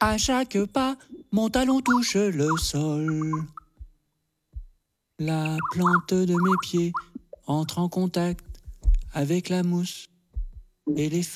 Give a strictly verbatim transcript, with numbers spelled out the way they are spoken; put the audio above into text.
À chaque pas, mon talon touche le sol. La plante de mes pieds entre en contact avec la mousse et les